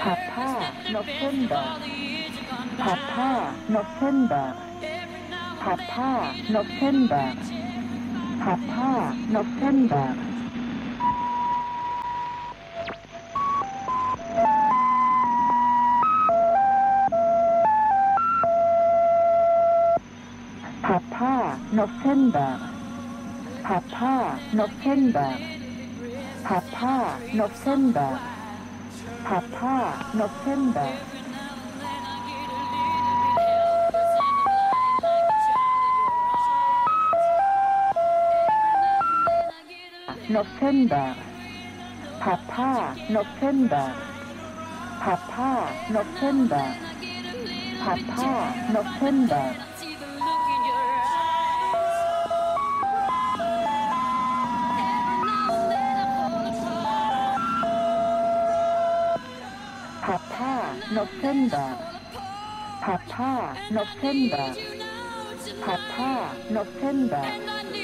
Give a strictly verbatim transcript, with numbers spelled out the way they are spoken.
Papa November, Papa November, Papa November, Papa November. Papa November, Papa November, Papa November, Papa November. November, Papa November, Papa November, Papa November. Papa November, Papa November, Papa November.